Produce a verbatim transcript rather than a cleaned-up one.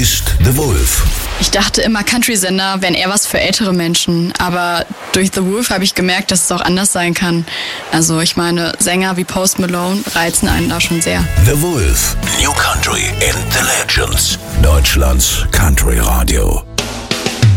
ist The Wolf. Ich dachte immer, Country-Sender wären eher was für ältere Menschen, aber durch The Wolf habe ich gemerkt, dass es auch anders sein kann. Also ich meine, Sänger wie Post Malone reizen einen da schon sehr. The Wolf, New Country and the Legends, Deutschlands Country Radio.